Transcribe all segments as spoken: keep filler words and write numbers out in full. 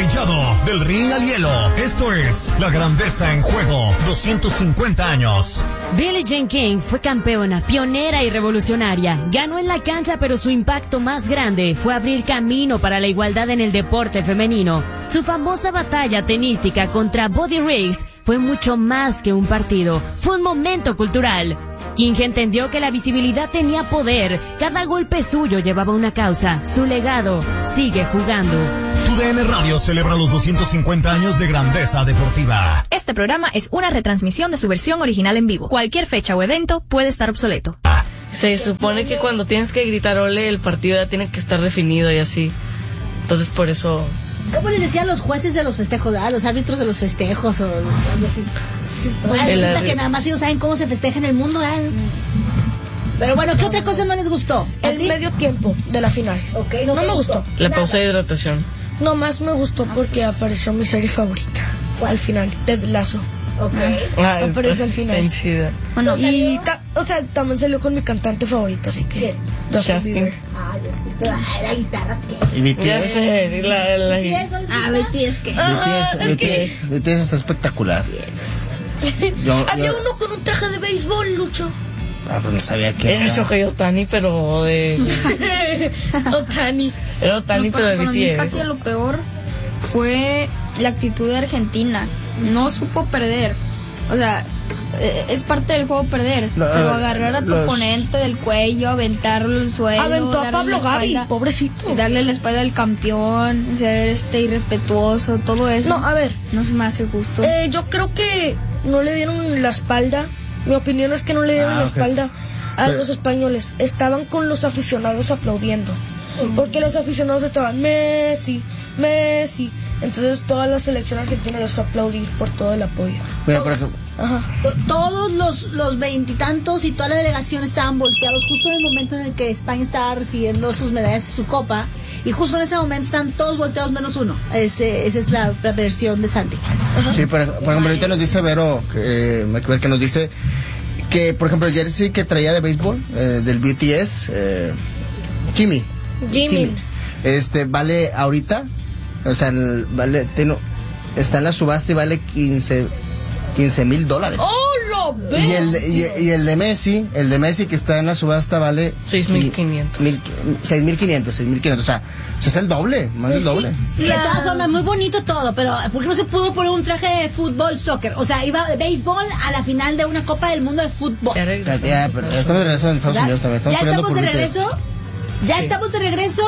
trillado, del ring al hielo. Esto es La Grandeza en Juego, doscientos cincuenta años. Billie Jean King fue campeona, pionera y revolucionaria. Ganó en la cancha, pero su impacto más grande fue abrir camino para la igualdad en el deporte femenino. Su famosa batalla tenística contra Buddy Riggs fue mucho más que un partido. Fue un momento cultural. King entendió que la visibilidad tenía poder. Cada golpe suyo llevaba una causa. Su legado sigue jugando. Tu D N Radio celebra los doscientos cincuenta años de grandeza deportiva. Este programa es una retransmisión de su versión original en vivo. Cualquier fecha o evento puede estar obsoleto. Se supone que cuando tienes que gritar ole, el partido ya tiene que estar definido y así. Entonces por eso... ¿Cómo les decían los jueces de los festejos, a los árbitros de los festejos o algo así? Bueno, resulta que nada más ellos saben cómo se festeja en el mundo, ¿eh? Pero bueno, ¿qué otra cosa no les gustó? El medio tiempo de la final. Okay, no, no me gustó. gustó. La pausa de hidratación. No, más me gustó porque apareció mi serie favorita. ¿Cuál? Al final, Ted Lasso. Okay. Ah, apareció al final. Está chida. Bueno, y ta- o sea, también salió con mi cantante favorito, así que... Justin Bieber. Ah, Justin Bieber. Ah, la guitarra, ¿qué? ¿Y B T S? Ya sé, la, la... ¿B T S no les gusta? Ah, B T S, ¿qué? Ah, B T S, es que- B T S, B T S está espectacular. Yo, Había yo- uno con un traje de béisbol, Lucho. Ah, pues no sabía qué Era era. Shohei Ohtani, pero de... Otani. Era Ohtani, No, pero de para mí, B T Katia, S. lo peor fue la actitud de Argentina. No supo perder. O sea, eh, es parte del juego perder. Lo- pero agarrar a tu los- oponente del cuello, aventarlo al suelo. Aventó a darle Pablo la Gavi, espalda, pobrecito. y darle la espalda al campeón, ser este irrespetuoso, todo eso. No, a ver, No se me hace justo. eh, yo creo que no le dieron la espalda. Mi opinión es que no le dieron Ah, la ok. espalda a Pero- los españoles. Estaban con los aficionados aplaudiendo. Porque los aficionados estaban Messi, Messi. Entonces toda la selección argentina les fue a aplaudir por todo el apoyo. Mira, por ejemplo, Ajá. Todos los los veintitantos y toda la delegación estaban volteados justo en el momento en el que España estaba recibiendo sus medallas y su copa, y justo en ese momento están todos volteados menos uno. Ese, esa es la, la versión de Santi. sí, por, por ejemplo, ahorita nos dice Vero, que, eh, que nos dice que, por ejemplo, el jersey que traía de béisbol, eh, del B T S, eh, Jimmy. Jimin. Este, vale ahorita, o sea, el- vale, tiene- está en la subasta y vale quince mil dólares. ¡Oh, lo ves! Y el, de- y, y el de Messi, el de Messi que está en la subasta vale seis mil quinientos. mil- seis mil quinientos, seis mil quinientos, o sea, o sea, es el doble, más del doble. Sí, de todas formas, muy bonito todo, pero ¿por qué no se pudo poner un traje de fútbol, soccer? O sea, iba de béisbol a la final de una Copa del Mundo de fútbol. Ya Ya, regresó. ya, pero estamos de regreso en Estados ¿Verdad? Unidos también. Estamos ¿Ya peleando estamos de por B T S. regreso? Ya Sí. estamos de regreso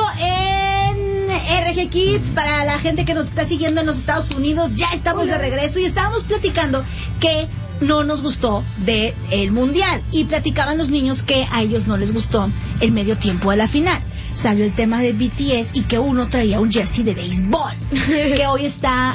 en R G Kids para la gente que nos está siguiendo en los Estados Unidos. Ya estamos de regreso y estábamos platicando que no nos gustó de el mundial, y platicaban los niños que a ellos no les gustó el medio tiempo de la final. Salió el tema de B T S y que uno traía un jersey de béisbol que hoy está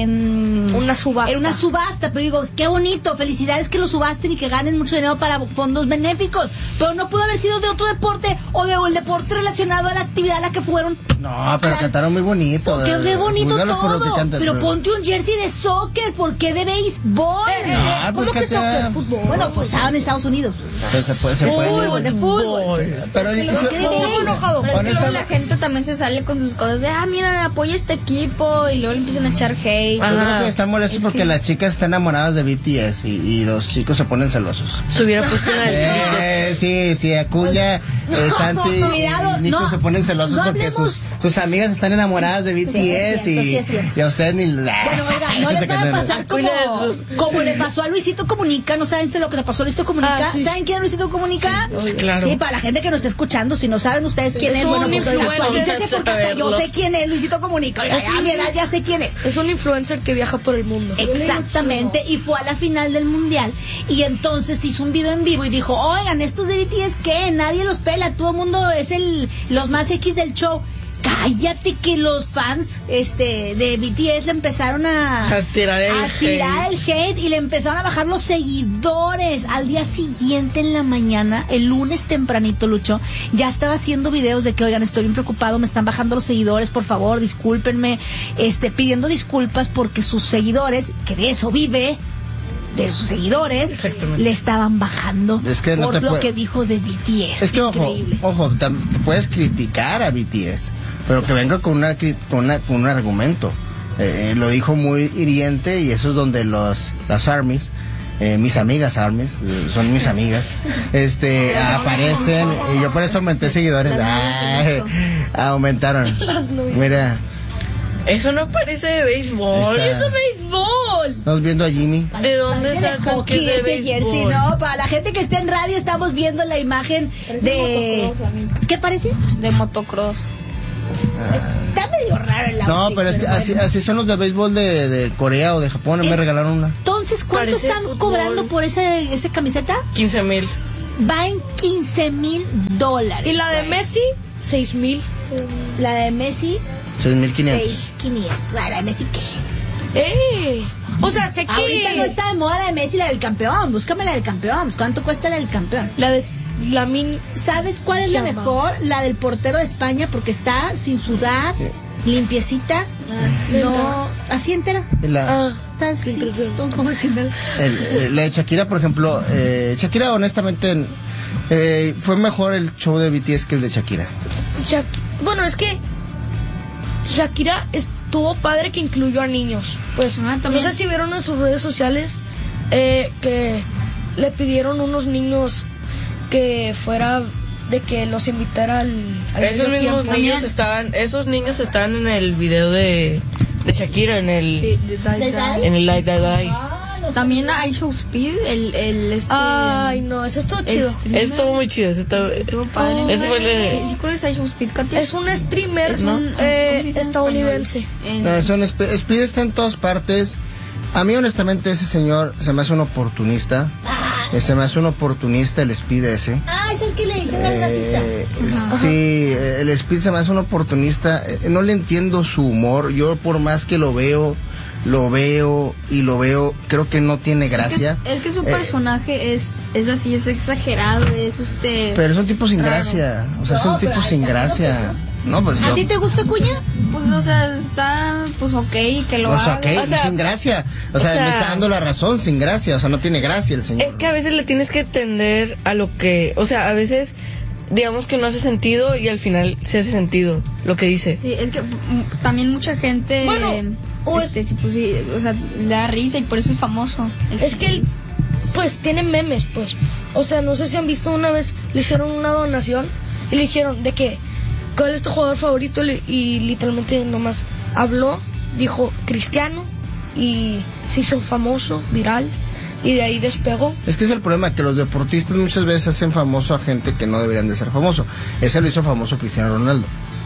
en Una subasta. en una subasta, pero digo, qué bonito, felicidades que lo subasten y que ganen mucho dinero para fondos benéficos, pero no pudo haber sido de otro deporte o de el deporte relacionado a la actividad a la que fueron. No, pero cantaron muy bonito. Qué, qué eh, bonito júzgalos por lo que todo, cantan, pero ponte un jersey de soccer, ¿por qué de béisbol? No, pues ¿Cómo que que soccer? te- Fútbol. Bueno, pues estaban en Estados Unidos. Pero se puede, se puede. Fútbol, de fútbol. Pero y- ¿Por qué de y- béisbol? enojado. Pero es que luego honestamente- la gente también se sale con sus cosas de, ah, mira, apoya este equipo, y luego le empiezan a echar hate. Ah. Yo creo que están molestos Es porque que- las chicas están enamoradas de B T S y, y los chicos se ponen celosos. Se hubiera puesto una Eh, sí, sí, Acuña, eh, Santi cuidado, y Nico no, se ponen celosos no porque hablemos. sus, sus amigas están enamoradas de B T S Sí, es cierto, sí, es y, cierto. y a ustedes ni... Bueno, oiga, no les va a pasar como, como le pasó a Luisito Comunica. ¿No saben lo que le pasó a Luisito Comunica? Ah, sí. ¿Saben quién es Luisito Comunica? Sí, claro. Sí, para la gente que nos está escuchando, si no saben ustedes quién es, Es bueno, un pues oiga, influencer. actualícense porque hasta yo Saberlo. sé quién es Luisito Comunica. Oiga, Es a un- mi edad ya sé quién es. Es un influencer que viaja por el mundo. Exactamente, y fue a la final del mundial y entonces hizo un video en vivo y dijo, oigan, estos de B T S que nadie los pela, todo el mundo es el los más X del show. Cállate, que los fans este de B T S le empezaron a, A tirar el a tirar hate. el hate y le empezaron a bajar los seguidores. Al día siguiente en la mañana, el lunes tempranito, Lucho, ya estaba haciendo videos de que, oigan, estoy bien preocupado, me están bajando los seguidores, por favor, discúlpenme, este, pidiendo disculpas porque sus seguidores, que de eso vive, de sus seguidores, Exactamente. le estaban bajando Es que no por te lo puede- que dijo de B T S. Es que, ojo, Increíble. ojo, tam- puedes criticar a B T S, pero que venga con, una, cri- con, una, con un argumento. Eh, lo dijo muy hiriente y eso es donde los las armies, eh, mis amigas armies, eh, son mis amigas, este, aparecen y yo por eso aumenté seguidores. Ay, aumentaron. Mira. Eso no parece de béisbol. Está- Eso es béisbol. Estamos viendo a Jimmy. ¿De dónde Parece de sacan que hockey es de ese béisbol? jersey, ¿no? Para la gente que está en radio estamos viendo la imagen de... motocross a mí. ¿Qué parece? De motocross. Está medio raro el No, outfit, pero es que así, bueno. así son los de béisbol de, de Corea o de Japón. Me regalaron una. Entonces, ¿cuánto Parece están fútbol. cobrando por ese, ese camiseta? quince mil. Va en quince mil dólares. Y la de Messi, seis mil. La de Messi, seis mil quinientos. seis mil quinientos. La de Messi, ¿qué? ¡Eh! O sea, sé que... Ahorita no está de moda la de Messi, la del campeón. Búscame la del campeón. ¿Cuánto cuesta la del campeón? La de... La min... ¿Sabes cuál es la Llama. mejor? La del portero de España, porque está sin sudar, limpiecita. No, así entera. Y la, Ah, ¿Sabes? qué Sí, impresión. todo como si nada. el- el- la de Shakira, por ejemplo, eh, Shakira honestamente eh, fue mejor el show de B T S que el de Shakira. Shak- Bueno, es que Shakira estuvo padre que incluyó a niños. Pues Ah, no también. sé si vieron en sus redes sociales eh, que le pidieron unos niños que fuera de que los invitara al, al Esos medio mismos tiempo. niños También. estaban, esos niños están en el video de, de Shakira, en el, Sí, de Die ¿De Die. Die? en el Light Die Die. También I Show Speed, el, el este... Ay, no, eso es todo el chido. streamer. Estuvo muy chido, ese estuvo- Estuvo padre. Ese fue el de- Sí, ¿sí conoces I Show Speed, Katia? Es un streamer Es ¿no? un- eh, ¿cómo se dice en estadounidense. español? En- No, es un Sp- Speed está en todas partes. A mí honestamente ese señor se me hace un oportunista. Eh, Se me hace un oportunista el Speed ese. Ah, es el que le dijeron al racista. Eh, sí, eh, el Speed se me hace un oportunista. Eh, No le entiendo su humor. Yo por más que lo veo, lo veo y lo veo, creo que no tiene gracia. Es que, es que su Eh, personaje es, es así, es exagerado, es este... Pero es un tipo sin raro. gracia. O sea, es No, un tipo pero sin ahí está gracia. No, pues ¿A yo. ti te gusta Cuña? Pues, o sea, está, pues, ok, que lo O sea, haga. ok, O sea, sin gracia. O sea, o sea- me está dando la razón, sin gracia. O sea, no tiene gracia el señor. Es que a veces le tienes que entender a lo que, o sea, a veces digamos que no hace sentido y al final se hace sentido lo que dice. Sí, es que mm, también mucha gente... Bueno, o este, sí, pues sí, o sea, le da risa y por eso es famoso. Es que él, pues, tiene memes, pues. O sea, no sé si han visto una vez, le hicieron una donación y le dijeron de que, ¿cuál es tu jugador favorito? Le- Y literalmente nomás habló, dijo Cristiano y se hizo famoso, viral, y de ahí despegó. Es que es el problema, que los deportistas muchas veces hacen famoso a gente que no deberían de ser famoso. Ese lo hizo famoso Cristiano Ronaldo.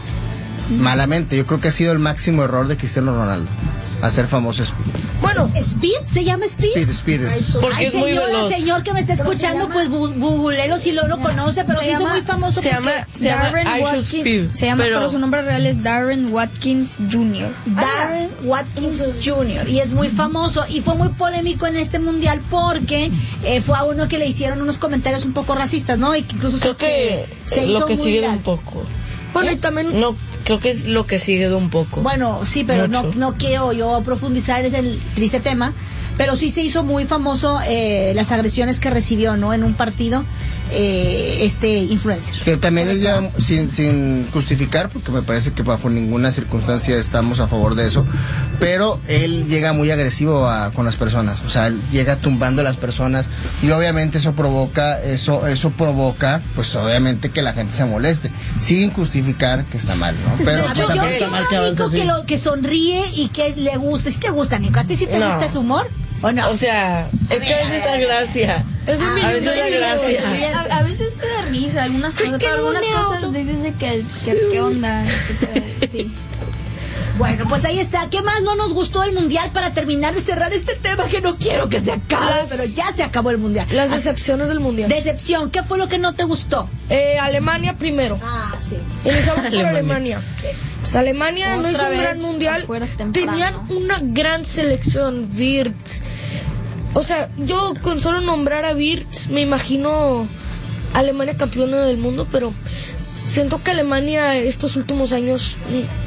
Malamente, yo creo que ha sido el máximo error de Cristiano Ronaldo, hacer famoso a Speed. Bueno, ¿Speed? ¿Se llama Speed? Speed, Speed es... Porque Ay, es muy señora, veloz. señor que me está escuchando, pues bu- googlelo si lo no conoce, pero Se se hizo llama- muy famoso Se porque llama, se llama Darren I Should Watkins, Speed. se llama, pero, pero su nombre real es Darren Watkins junior Darren Watkins junior y es muy famoso y fue muy polémico en este mundial porque eh, fue a uno que le hicieron unos comentarios un poco racistas, ¿no? Y que incluso creo se, que se lo hizo que muy sigue de viral. un poco. bueno, y también... No, creo que es lo que sigue de un poco. Bueno, sí, pero no, Mucho. no quiero yo profundizar en ese triste tema, pero sí se hizo muy famoso eh, las agresiones que recibió, ¿no? En un partido, eh, este influencer. Que también es ya sin, sin justificar, porque me parece que bajo ninguna circunstancia estamos a favor de eso, pero él llega muy agresivo a- con las personas, o sea, él llega tumbando a las personas y obviamente eso provoca, eso, eso provoca, pues obviamente que la gente se moleste, sin justificar que está mal, ¿no? Pero A pues, ver, yo, también yo está mal que veo a avance Nico así. que, lo, que sonríe y que le gusta. ¿Sí te gusta, Nico? ¿A ti sí te No. gusta su humor? ¿O no? O sea, es que a veces da gracia. Es de mi A veces da gracia. A, a veces te da risa, algunas Pues cosas, que pero no algunas me cosas auto- dices de que, que qué onda. que- sí. Bueno, pues ahí está. ¿Qué más no nos gustó del mundial para terminar de cerrar este tema que no quiero que se acabe? Las- pero ya se acabó el mundial. Las Ah, decepciones del mundial. Decepción. ¿Qué fue lo que no te gustó? Eh, Alemania primero. Ah, sí. Iniciamos por Alemania. Alemania. Pues Alemania no Otra hizo un vez gran mundial. afuera temprano. Tenían una gran selección, Wirtz. O sea, yo con solo nombrar a Wirtz me imagino Alemania campeona del mundo, pero siento que Alemania estos últimos años,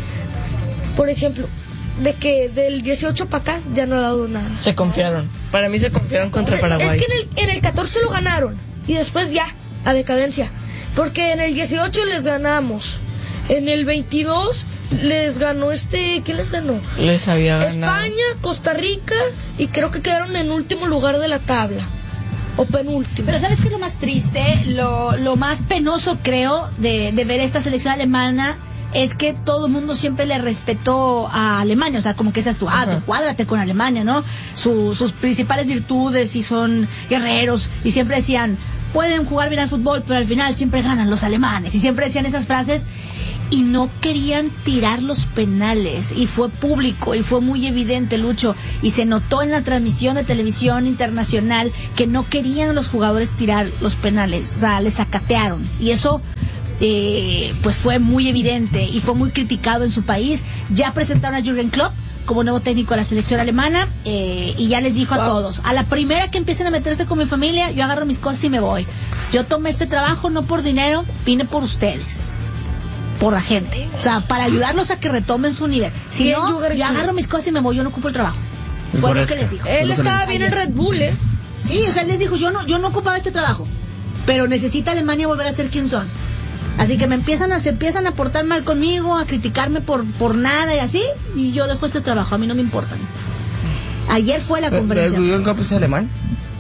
mm, por ejemplo, de que del dieciocho para acá ya no ha dado nada. Se confiaron. Para mí se confiaron contra Paraguay. Es que en el, en el catorce lo ganaron y después ya, a decadencia. Porque en el dieciocho les ganamos. En el veintidós les ganó este, ¿quién les ganó? Les había ganado España, Costa Rica y creo que quedaron en último lugar de la tabla. O penúltimo. Pero ¿sabes qué es lo más triste? Lo, lo más penoso, creo, de, de ver esta selección alemana es que todo el mundo siempre le respetó a Alemania. O sea, como que seas tú, ah, tú cuádrate con Alemania, ¿no? Su, sus principales virtudes y son guerreros. Y siempre decían, pueden jugar bien al fútbol, pero al final siempre ganan los alemanes. Y siempre decían esas frases. Y no querían tirar los penales, y fue público, y fue muy evidente, Lucho, y se notó en la transmisión de televisión internacional que no querían los jugadores tirar los penales, o sea, les sacatearon, y eso eh, pues fue muy evidente, y fue muy criticado en su país. Ya presentaron a Jürgen Klopp como nuevo técnico de la selección alemana, eh, y ya les dijo a todos, a la primera que empiecen a meterse con mi familia, yo agarro mis cosas y me voy. Yo tomé este trabajo no por dinero, vine por ustedes, por la gente, o sea, para ayudarlos a que retomen su nivel. Si no, yo agarro mis cosas y me voy, yo no ocupo el trabajo. Fue lo que les dijo. Él estaba bien en Red Bull, ¿eh? Sí, o sea, él les dijo, yo no, yo no ocupaba este trabajo, pero necesita Alemania volver a ser quien son. Así que me empiezan a, se empiezan a portar mal conmigo, a criticarme por, por nada y así, y yo dejo este trabajo, a mí no me importan. Ayer fue la conferencia. ¿El Klopp es alemán?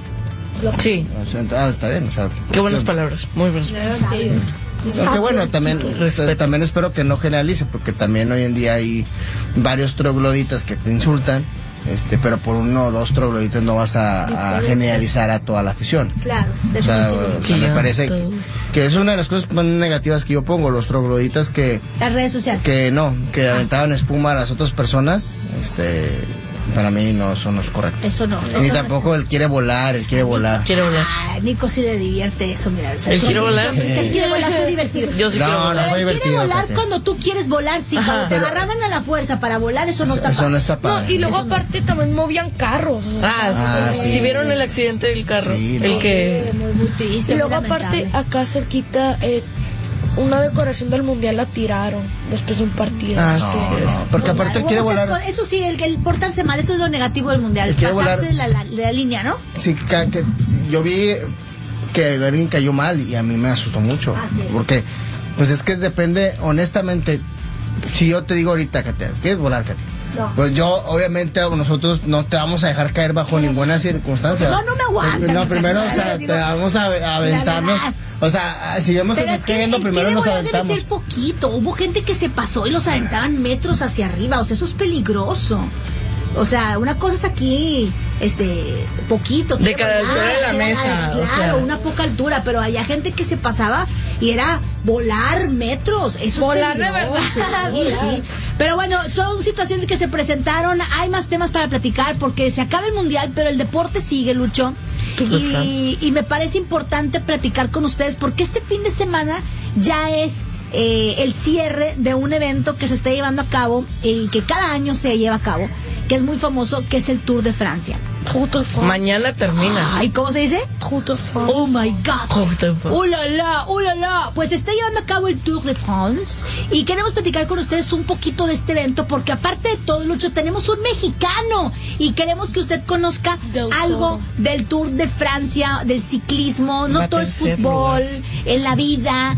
Sí. O sea, ah, está bien, o sea, qué buenas palabras, muy buenas palabras. Sí. Aunque bueno, también, eh, también espero que no generalice, porque también hoy en día hay varios trogloditas que te insultan, este, pero por uno o dos trogloditas no vas a, a generalizar a toda la afición. Claro, o sea, o sea, me parece que, que es una de las cosas más negativas que yo pongo, los trogloditas que... Las redes sociales. Que no, que aventaban espuma a las otras personas, este... Para mí no, eso no es correcto. Eso no. Ni eso tampoco no él quiere volar, él quiere volar. Quiere volar. Ah, Nico sí le divierte eso, mira. ¿Él quiere volar? Él quiere volar, fue divertido. Yo sí No, quiero no volar. fue Él quiere divertido. volar Kate. cuando tú quieres volar, sí. Ajá. Cuando te Pero- agarraban a la fuerza para volar, eso no está Eso padre. no está No, padre. y luego Eso no. aparte también movían carros. o sea, Ah, Ah, sí. sí. ¿Sí vieron el accidente del carro? Sí, el no. que... Muy, muy triste, Y muy luego aparte, lamentable. acá cerquita, eh, una decoración del mundial la tiraron después de un partido. Ah, No, sí. no, porque aparte él Hubo quiere muchas volar. cosas. Eso sí, el, el portarse mal, eso es lo negativo del mundial. Él quiere Pasarse volar. la, la, la línea, ¿no? Sí, que, que yo vi que alguien cayó mal y a mí me asustó mucho. Ah, sí. Porque, pues es que depende, honestamente, si yo te digo ahorita, Katia, ¿quieres volar, Katia? No. Pues yo, obviamente, nosotros no te vamos a dejar caer bajo ninguna circunstancia. No, no me aguantan, No, muchachos, primero, o la sea, verdad, te digo, vamos a a aventarnos. verdad. O sea, si vemos que Pero te es está que cayendo, el primero quiere nos volar debe aventamos. ser poquito. Hubo gente que se pasó y los aventaban metros hacia arriba. O sea, eso es peligroso. O sea, una cosa es aquí, este, poquito. De quiere cada volar, altura de la quiere mesa, volar, o Claro, sea. una poca altura, pero había gente que se pasaba y era volar metros. Eso Volar es de peligroso, verdad. Sí, sí. Pero bueno, son situaciones que se presentaron. Hay más temas para platicar porque se acaba el mundial, pero el deporte sigue, Lucho. Tour de Y, France. y me parece importante platicar con ustedes porque este fin de semana ya es eh, el cierre de un evento que se está llevando a cabo y que cada año se lleva a cabo, que es muy famoso, que es el Tour de Francia. Tour de France. Mañana termina. Ay, ¿cómo se dice? Tour de France. Oh my God. Tour de France. ¡Oh la la! ¡Oh la la! Pues se está llevando a cabo el Tour de France y queremos platicar con ustedes un poquito de este evento porque aparte de todo, Lucho, tenemos un mexicano y queremos que usted conozca Del algo Toro. del Tour de Francia, del ciclismo. No Va a todo es tercer fútbol, lugar. en la vida,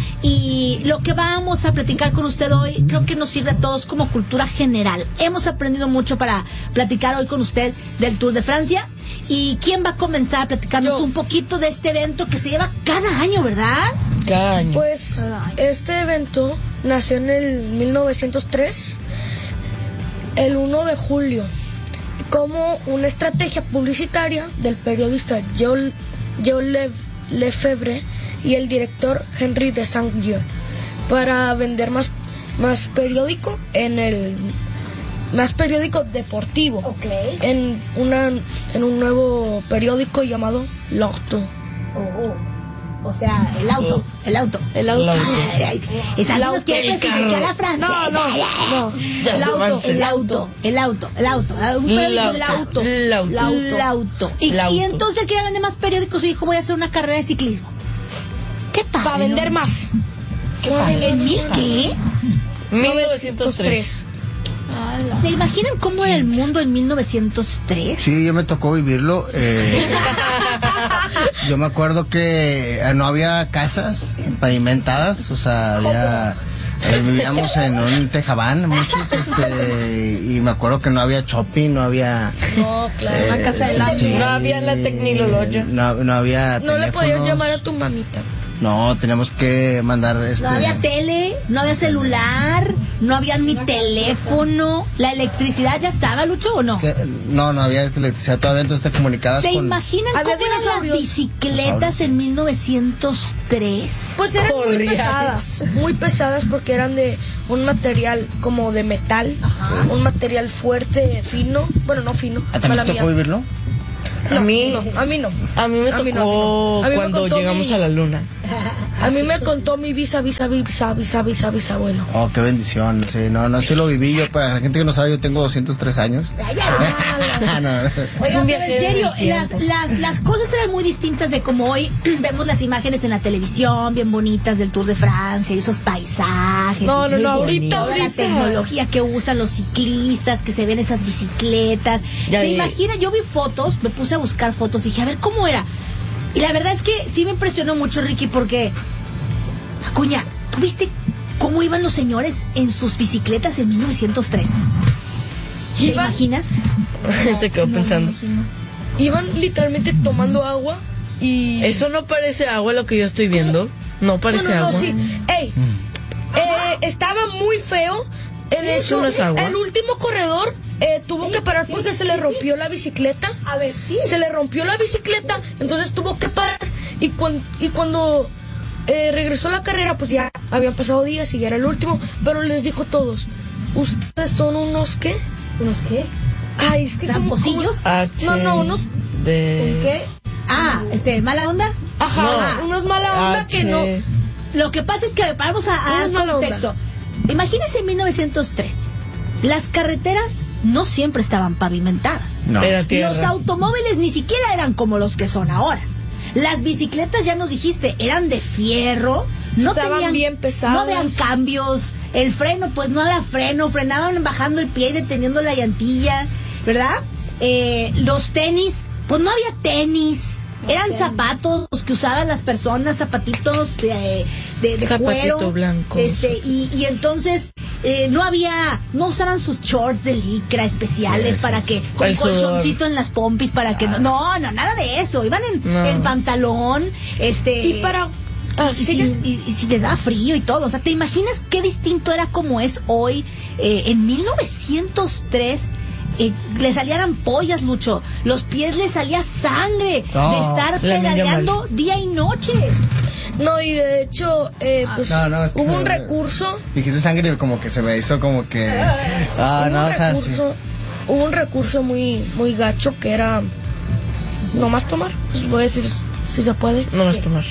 y lo que vamos a platicar con usted hoy creo que nos sirve a todos como cultura general. Hemos aprendido mucho para platicar hoy con usted del Tour de Francia. ¿Y quién va a comenzar a platicarnos Yo. un poquito de este evento que se lleva cada año, verdad? Cada año. Pues este evento nació en el mil novecientos tres, el uno de julio, como una estrategia publicitaria del periodista Joe, Joe Le- Lefebvre y el director Henry de Saint-Guy para vender más, más periódico en el más periódico deportivo Ok. en una en un nuevo periódico llamado L'Auto. Oh, oh. O sea, el auto, el auto. El auto. Ay, ay, esa El nos auto, quiere el presentar carro. a la francesa. No, no, no. Ya El se auto, avance. El auto, el auto, el auto. Un periódico del auto. El auto. El auto. Y, El auto. y entonces él quería vender más periódicos y dijo, voy a hacer una carrera de ciclismo. ¿Qué padre? Para vender ¿no? más. ¿En mil qué? mil novecientos tres. ¿Se imaginan cómo era el mundo en mil novecientos tres? Sí, yo me tocó vivirlo. eh, yo me acuerdo que eh, no había casas pavimentadas, o sea, había, Eh, vivíamos en un tejabán, muchos, este, y me acuerdo que no había shopping, no había... No, claro, eh, una casa de lápiz. sí, No había la tecnología. No, no había No le podías teléfonos. llamar a tu mamita. No, teníamos que mandar este... No había tele, no había celular, no había ni teléfono. ¿La electricidad ya estaba, Lucho, o no? que, no, no había electricidad todavía, entonces te comunicabas ¿Se con... imaginan Había cómo eran las dinosaurios. bicicletas en mil novecientos tres? Pues eran muy Corrían. pesadas, muy pesadas porque eran de un material como de metal, un material fuerte, fino, bueno, no fino, ¿Ah, también mala te tocó mía. vivirlo? A No, mí, no, a mí no. a mí me A mí tocó no, a mí no. A mí me cuando contó llegamos mi- a la luna. A mí me contó mi visa, visa, visa, visa, visa, bisabuelo. Oh, qué bendición, sí, no, no, sí lo viví yo, para la gente que no sabe, yo tengo doscientos tres años. No. Oigan, Es un pero viaje en serio, en el las, tiempo. las, las cosas eran muy distintas de como hoy vemos las imágenes en la televisión, bien bonitas del Tour de Francia y esos paisajes. No, y no, muy no, bonito. ahorita, Toda la ahorita. tecnología que usan los ciclistas, que se ven esas bicicletas. Ya Se vi. imagina, yo vi fotos, me puse a buscar fotos, dije, a ver cómo era. Y la verdad es que sí me impresionó mucho, Ricky, porque, Acuña, ¿tú viste cómo iban los señores en sus bicicletas en mil novecientos tres? ¿Te Iban- imaginas? Se quedó pensando. Iban literalmente tomando agua y... Eso no parece agua lo que yo estoy viendo. No No, parece no, no, agua. sí. Ey, eh, estaba muy feo. Eh, de eso hecho, no es agua. el último corredor eh, tuvo que parar porque se le rompió la bicicleta. A ver, sí. Se le rompió la bicicleta, entonces tuvo que parar. Y, cuan- y cuando eh, regresó la carrera, pues ya habían pasado días y ya era el último. Pero les dijo a todos: ¿ustedes son unos qué? ¿Unos qué? Ay, es que como- ¿Tramposillos? H No, no, unos... de... ¿Qué? Ah, este, ¿mala onda? Ajá, No. unos mala onda H. que no... Lo que pasa es que vamos a, a dar Una mala contexto. Imagínense en mil novecientos tres. Las carreteras no siempre estaban pavimentadas. No. Era tierra. Los automóviles ni siquiera eran como los que son ahora. Las bicicletas, ya nos dijiste, eran de fierro. No Estaban tenían, bien pesadas. No habían cambios. El freno, pues no había freno. Frenaban bajando el pie y deteniendo la llantilla, ¿verdad? Eh, los tenis, pues no había tenis. Eran zapatos que usaban las personas, zapatitos de, de, de Zapatito cuero. blanco. Este, y, y entonces eh, no había, no usaban sus shorts de licra especiales Sí, para que, con El sudor. colchoncito en las pompis para que no, no, no, nada de eso. Iban en, No. en pantalón, este. Y para... Ah, y, y sigue. si, y- y si les daba frío y todo. O sea, ¿te imaginas qué distinto era como es hoy? Eh, en mil novecientos tres eh, le salían ampollas, Lucho. Los pies le salía sangre Oh, de estar la niña pedaleando día y noche. No, y de hecho, eh, pues No, no, es que- hubo un recurso... Dijiste sangre y como que se me hizo como que... Ah, hubo no, un o sea, sí. recurso, hubo un recurso muy, muy gacho que era nomás tomar. Pues voy a decir si se puede. No más tomar.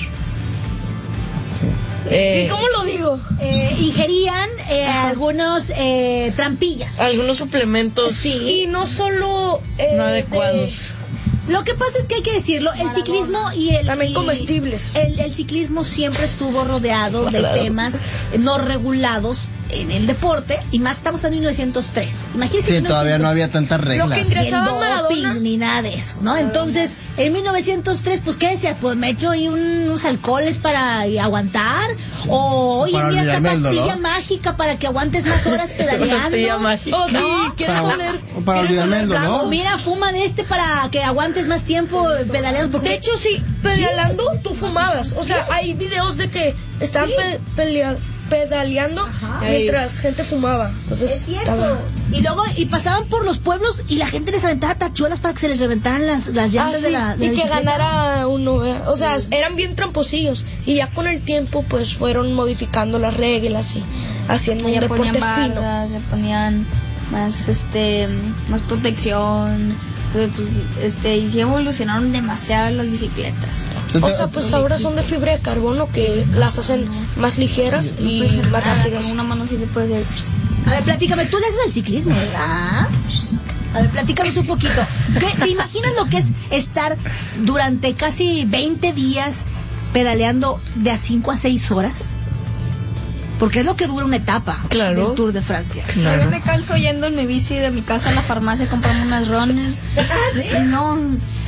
Eh, ¿Y cómo lo digo? Eh, ingerían eh, algunos eh, trampillas. algunos suplementos Sí. Y no solo... eh, no de- adecuados. Lo que pasa es que hay que decirlo, el ciclismo y el... También y- comestibles. El, el ciclismo siempre estuvo rodeado de temas no regulados en el deporte, y más estamos en mil novecientos tres. Imagínense. Sí, todavía no había tantas reglas. Lo que Sin ingresaba Maradona. doping ni nada de eso, ¿no? Entonces, en mil novecientos tres, pues, ¿qué decías? Pues me echo ahí unos alcoholes para y aguantar, o oye, Para mira esta olvidarme del pastilla dolor. mágica para que aguantes más horas pedaleando. Pastilla mágica. Oh, sí, No, ¿quieres para- oler? para ¿Quieres olvidarme oler del blanco? dolor. O mira, fuma de este para que aguantes más tiempo pedaleando. Porque De hecho, sí, pedaleando, tú fumabas. O sea, hay videos de que estaban pe- pelea- pedaleando mientras gente fumaba. Entonces, es cierto. estaba- Y luego, y pasaban por los pueblos y la gente les aventaba tachuelas para que se les reventaran las, las Ah, llantas sí, de la, de y la que bicicleta. ganara uno. ¿eh? O sea, eran bien tramposillos. Y ya con el tiempo, pues fueron modificando las reglas y haciendo un Ya ponían deporte fino. bardas, le ponían más este más protección, pues, pues, este y sí evolucionaron demasiado las bicicletas. O sea, pues ahora son de fibra de carbono que las hacen más ligeras y más rápidas. Con una mano sí le puedes hacer. A ver, platícame, tú le haces al ciclismo, ¿verdad? A ver, platícanos un poquito. ¿Qué, ¿Te imaginas lo que es estar durante casi veinte días pedaleando de a cinco a seis horas? Porque es lo que dura una etapa Claro. del Tour de Francia. A mí me canso yendo en mi bici de mi casa a la farmacia a comprarme unas runners. Y no,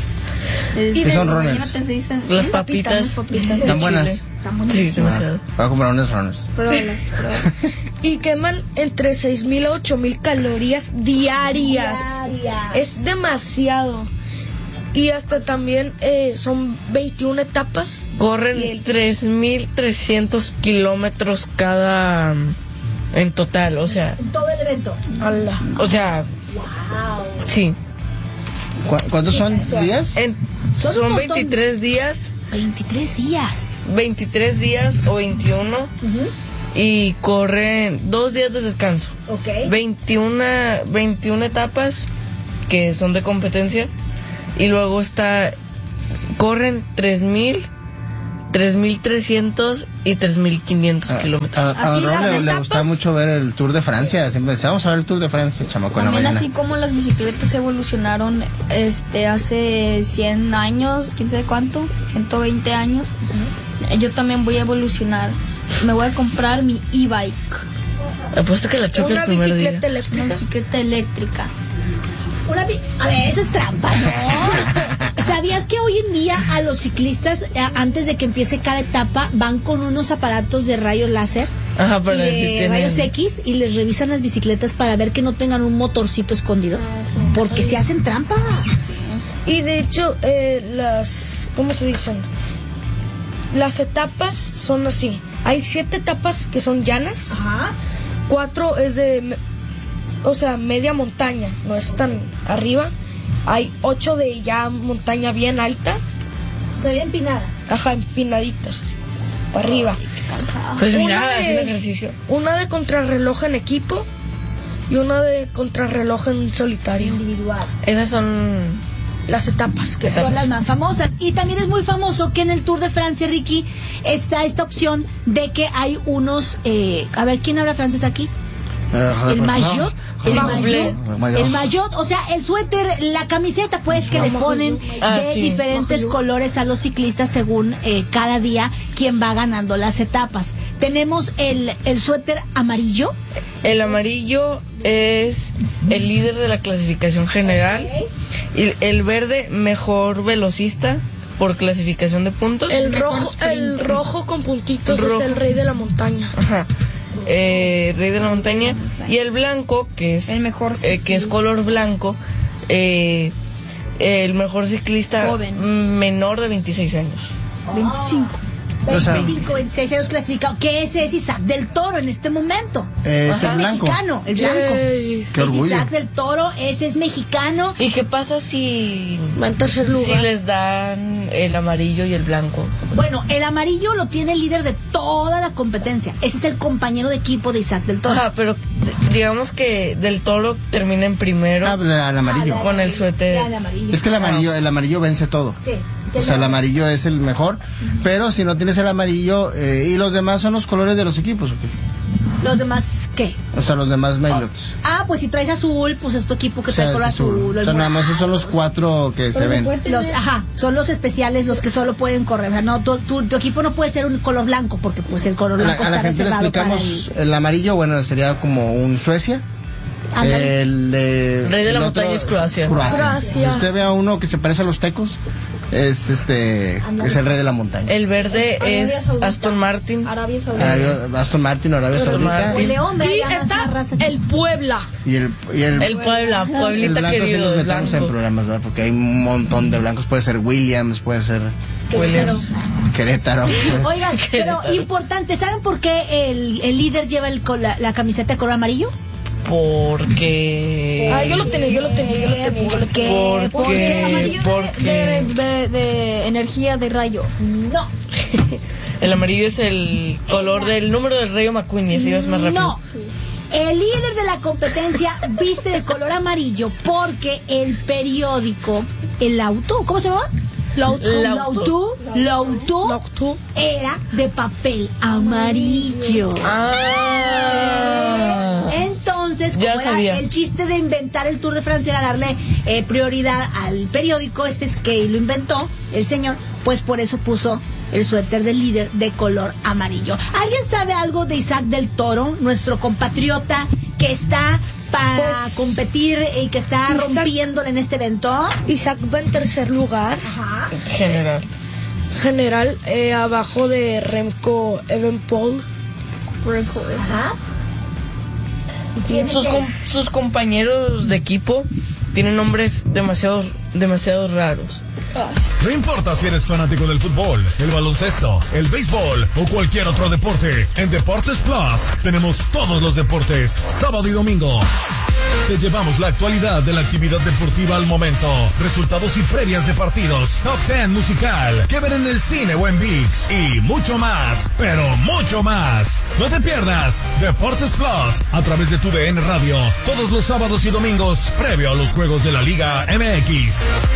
Es- ¿Qué son rones? imagínate, se dicen, Las ¿eh? papitas. Las papitas. ¿Están buenas? Están Sí, buenísimas. demasiado. Voy a comprar unos runners. Pruébalas, pruébalas. Y queman entre seis mil a ocho mil calorías diarias. Diarias. Es demasiado. Y hasta también eh, son veintiuna etapas. Y Corren el- tres mil trescientos kilómetros cada en total, o sea, En todo el evento. Ala. o sea, sí. ¿Cu- ¿Cuántos son días? En- Son un son montón. veintitrés días, veintitrés días. veintitrés días o veintiuno y corren dos días de descanso. Ok. veintiuno, veintiuna etapas que son de competencia y luego está corren tres mil, tres mil trescientos y tres mil quinientos A, kilómetros. a, a Así Ron las le, le etapas. gusta mucho ver el Tour de Francia. Siempre dice, vamos a ver el Tour de Francia, chamaco, en la También mañana. así como las bicicletas evolucionaron este hace cien años, quién sabe cuánto, ciento veinte años, yo también voy a evolucionar. Me voy a comprar mi e-bike, Apuesto que la choca Una el primer bicicleta día. una eléctrica. bicicleta eléctrica. Una bi- a ver, eso es trampa, ¿no? ¿Sabías que hoy en día a los ciclistas, eh, antes de que empiece cada etapa, van con unos aparatos de rayos láser? Ajá, para y ver si de tienen- rayos X y les revisan las bicicletas para ver que no tengan un motorcito escondido? Porque se hacen trampa. Y de hecho, eh, las. ¿Cómo se dicen? Las etapas son así. Hay siete etapas que son llanas. Ajá. Cuatro es de. me- O sea, media montaña. No es tan arriba. Hay ocho de ya montaña bien alta. Se ve empinada. Ajá, empinaditas. Para arriba. Pues mira, Una de- hacen ejercicio. Una de contrarreloj en equipo. Y una de contrarreloj en solitario. Individual. Esas son Las etapas que Son las más famosas. Y también es muy famoso que en el Tour de Francia, Ricky, está esta opción de que hay unos... eh, a ver, ¿quién habla francés aquí? Eh, El no. maillot, el Sí, maillot, maillot. el maillot, o sea, el suéter, la camiseta, pues, que les ponen Ah, de sí. diferentes colores a los ciclistas según eh, cada día quién va ganando las etapas. Tenemos el, el suéter amarillo. el amarillo es el líder de la clasificación general y el verde mejor velocista por clasificación de puntos. El rojo, el rojo con puntitos Rojo. es el rey de la montaña. Ajá. Eh, rey de la montaña y el blanco que es El mejor eh, que es color blanco eh, el mejor ciclista Joven. menor de veintiséis años. veinticinco. O sea, veinticinco, veintiséis años clasificados. Que ese es Isaac del Toro en este momento. Es Ajá. el blanco. Mexicano, el blanco. Yay. Qué Es orgullo. Isaac del Toro, ese es mexicano. ¿Y qué pasa si Va en tercer lugar. si les dan el amarillo y el blanco? Bueno, el amarillo lo tiene el líder de toda la competencia. Ese es el compañero de equipo de Isaac del Toro. Ajá, pero d- digamos que del Toro termina en primero Ah, el, el amarillo. con el suéter. Ya, el amarillo. Es que el amarillo, el amarillo vence todo. Sí. O sea, el amarillo es el mejor, pero si no tienes el amarillo, eh, y los demás son los colores de los equipos. ¿Ok? Los demás, ¿qué? O sea, los demás Maylots. Ah, pues si traes azul, pues es tu equipo que O sea, trae color es azul. azul. O el sea, nada más esos son los morado. cuatro que se ven. Los, ajá, son los especiales, los que solo pueden correr. O sea, no, tu, tu, tu equipo no puede ser un color blanco, porque pues el color A la, blanco a la está gente le reservado para explicamos el... el... amarillo, bueno, sería como un Suecia. Ándale. El de Rey de la el montaña es Croacia. Croacia. Si usted ve a uno que se parece a los tecos, es este es el rey de la montaña. El verde Arabia es Saudita. Aston Martin. Arabia Saudita. Arabia- Aston Martin, Arabia Aston Saudita. Martin. El león, ve, Y ya más- está más raza que- el Puebla. Y el, y el, El Puebla, el Pueblita blanco sí querido, nos el metemos en blanco. problemas, ¿verdad? Porque hay un montón de blancos. Puede ser Williams, puede ser Williams. Querétaro. pues. Oigan, pero importante, ¿saben por qué el, el líder lleva el, col- la, la camiseta de color amarillo? Porque Ah, yo lo tenía, yo lo tenía, yo lo tenía. yo lo ¿Por qué? Porque- ¿Por qué? Amarillo porque- de, de, de- de energía de rayo. No, el amarillo es el color del número del Rayo McQueen y así vas más rápido. no. El líder de la competencia viste de color amarillo porque el periódico, el auto, ¿cómo se llama? L'Auto. L'Auto, L'Auto L'Auto. era de papel amarillo. Ah. Entonces, Ya como era sabía. el chiste de inventar el Tour de Francia era darle eh, prioridad al periódico, este es que lo inventó el señor, pues por eso puso el suéter del líder de color amarillo. ¿Alguien sabe algo de Isaac del Toro, nuestro compatriota que está para Pues, competir y que está Isaac- rompiéndole en este evento? Isaac va en tercer lugar. Ajá. General. General, eh, abajo de Remco Evenepoel. Ajá. Sus, com- sus compañeros de equipo tienen nombres demasiado, demasiado raros. No importa si eres fanático del fútbol, el baloncesto, el béisbol o cualquier otro deporte, en Deportes Plus tenemos todos los deportes, sábado y domingo. Te llevamos la actualidad de la actividad deportiva al momento, resultados y previas de partidos, top diez musical, que ver en el cine o en ViX y mucho más, pero mucho más. No te pierdas Deportes Plus a través de tu D N Radio, todos los sábados y domingos, previo a los juegos de la Liga M X.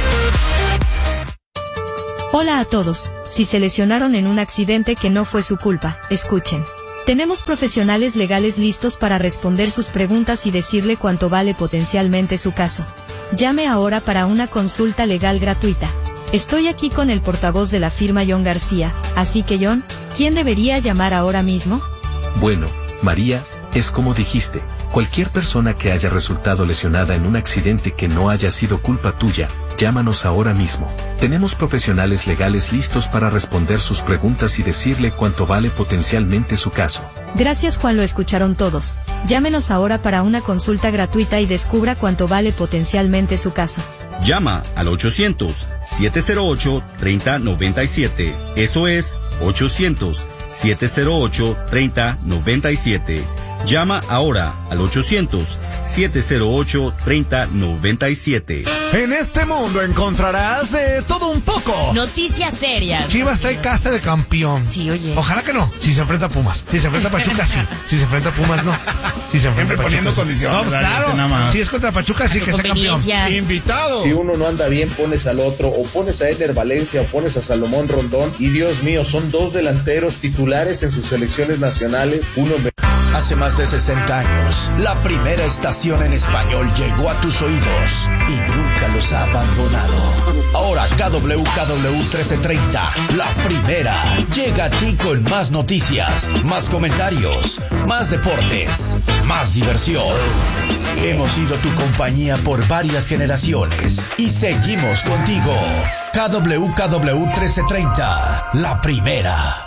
Hola a todos, si se lesionaron en un accidente que no fue su culpa, escuchen. Tenemos profesionales legales listos para responder sus preguntas y decirle cuánto vale potencialmente su caso. Llame ahora para una consulta legal gratuita. Estoy aquí con el portavoz de la firma John García, así que John, ¿quién debería llamar ahora mismo? Bueno, María, es como dijiste, cualquier persona que haya resultado lesionada en un accidente que no haya sido culpa tuya, llámanos ahora mismo. Tenemos profesionales legales listos para responder sus preguntas y decirle cuánto vale potencialmente su caso. Gracias Juan, lo escucharon todos. Llámenos ahora para una consulta gratuita y descubra cuánto vale potencialmente su caso. Llama al ochocientos, siete cero ocho, tres cero nueve siete. Eso es ochocientos, siete cero ocho, tres cero nueve siete. Llama ahora al ochocientos, siete cero ocho, tres cero nueve siete. En este mundo encontrarás de todo un poco. Noticias serias. Chivas trae casta de campeón. Sí, oye. Ojalá que no. Si se enfrenta a Pumas. Si se enfrenta a Pachuca, sí. Si se enfrenta a Pumas, no. Si se enfrenta a Pachuca, poniendo sí. condiciones, No, pues, ¿verdad? claro. Nada más. Si es contra Pachuca, sí que sea campeón. Invitado. Si uno no anda bien, pones al otro, o pones a Eder Valencia, o pones a Salomón Rondón, y Dios mío, son dos delanteros titulares en sus selecciones nacionales. Uno me... Hace más de sesenta años, la primera estación en español llegó a tus oídos y nunca los ha abandonado. Ahora K W K W trece treinta, la primera, llega a ti con más noticias, más comentarios, más deportes, más diversión. Hemos sido tu compañía por varias generaciones y seguimos contigo. K W K W trece treinta, la primera.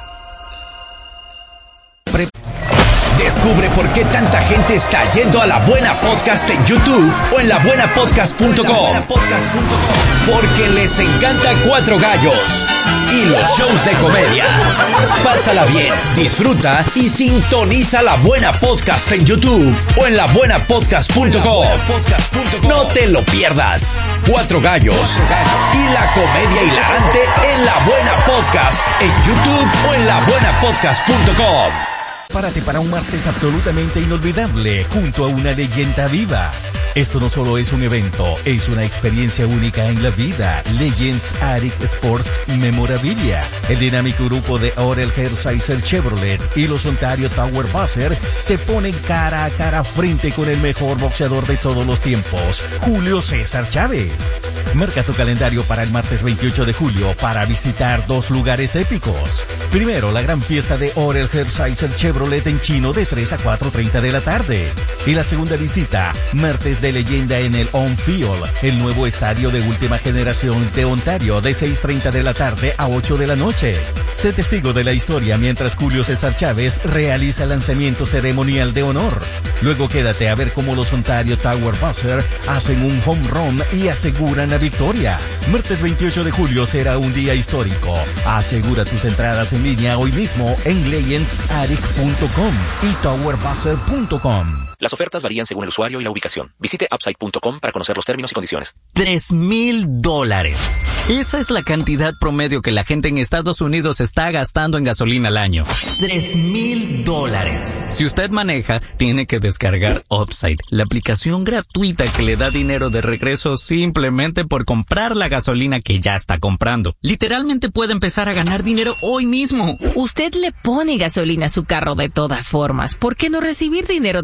Pre- Descubre por qué tanta gente está yendo a La Buena Podcast en YouTube o en la buena podcast punto com. Porque les encanta Cuatro Gallos y los shows de comedia. Pásala bien, disfruta y sintoniza La Buena Podcast en YouTube o en la buena podcast punto com. No te lo pierdas. Cuatro Gallos y la comedia hilarante en La Buena Podcast en YouTube o en la buena podcast punto com. Prepárate para un martes absolutamente inolvidable junto a una leyenda viva. Esto no solo es un evento, es una experiencia única en la vida. Legends Arik Sport Memorabilia. El dinámico grupo de Orel Hershiser Chevrolet y los Ontario Tower Buzzer te ponen cara a cara frente con el mejor boxeador de todos los tiempos, Julio César Chávez. Marca tu calendario para el martes veintiocho de julio para visitar dos lugares épicos. Primero, la gran fiesta de Orel Hershiser Chevrolet en Chino de tres a cuatro treinta de la tarde. Y la segunda visita, martes de leyenda en el On Field, el nuevo estadio de última generación de Ontario de seis treinta de la tarde a ocho de la noche. Sé testigo de la historia mientras Julio César Chávez realiza el lanzamiento ceremonial de honor. Luego quédate a ver cómo los Ontario Tower Buzzer hacen un home run y aseguran la victoria. Martes veintiocho de julio será un día histórico. Asegura tus entradas en línea hoy mismo en legends arik punto com y tower buzzer punto com. Las ofertas varían según el usuario y la ubicación. Visite upside punto com para conocer los términos y condiciones. Tres mil dólares. Esa es la cantidad promedio que la gente en Estados Unidos está gastando en gasolina al año. Tres mil dólares. Si usted maneja, tiene que descargar Upside, la aplicación gratuita que le da dinero de regreso simplemente por comprar la gasolina que ya está comprando. Literalmente puede empezar a ganar dinero hoy mismo. Usted le pone gasolina a su carro de todas formas. ¿Por qué no recibir dinero de regreso?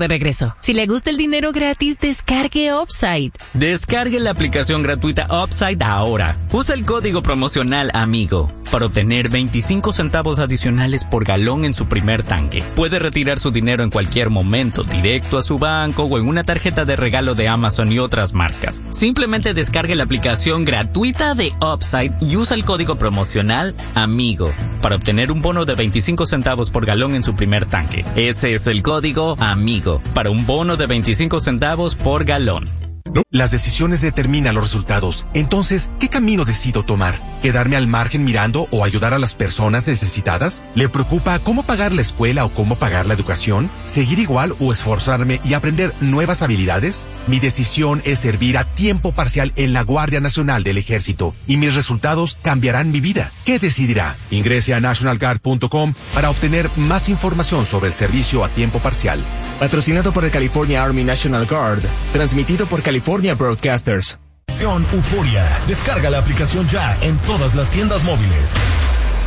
eso. Si le gusta el dinero gratis, descargue Upside. Descargue la aplicación gratuita Upside ahora. Usa el código promocional AMIGO para obtener veinticinco centavos adicionales por galón en su primer tanque. Puede retirar su dinero en cualquier momento, directo a su banco o en una tarjeta de regalo de Amazon y otras marcas. Simplemente descargue la aplicación gratuita de Upside y usa el código promocional AMIGO para obtener un bono de veinticinco centavos por galón en su primer tanque. Ese es el código AMIGO para un bono de veinticinco centavos por galón. Las decisiones determinan los resultados. Entonces, ¿qué camino decido tomar? ¿Quedarme al margen mirando o ayudar a las personas necesitadas? ¿Le preocupa cómo pagar la escuela o cómo pagar la educación? ¿Seguir igual o esforzarme y aprender nuevas habilidades? Mi decisión es servir a tiempo parcial en la Guardia Nacional del Ejército y mis resultados cambiarán mi vida. ¿Qué decidirá? Ingrese a national guard punto com para obtener más información sobre el servicio a tiempo parcial. Patrocinado por el California Army National Guard. Transmitido por California Broadcasters. Euforia. Descarga la aplicación ya en todas las tiendas móviles.